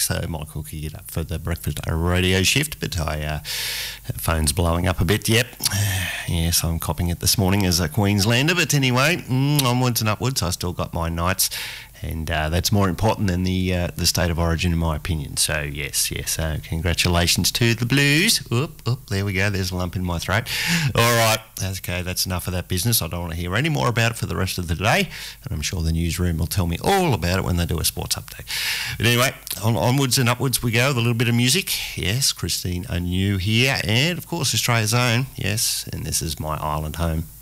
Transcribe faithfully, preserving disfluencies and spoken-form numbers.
so Michael could get up for the breakfast radio shift, but I uh, phone's blowing up a bit. Yep, yes, I'm copping it this morning as a Queenslander, but anyway, mm, onwards and upwards. I still got my nights, and uh, that's more important than the uh, the state of origin, in my opinion. So yes, yes, uh, congratulations to the Blues. Oop, oop, there we go. There's a lump in my throat. All right, okay, that's enough of that business. I don't want to hear any more about it for the rest of the day, and I'm sure the newsroom will tell me all about it when they do a sports update. But anyway, on, onwards and upwards we go with a little bit of music. Yes, Christine Anu here, and of course Australia's own. Yes, and this is My Island Home.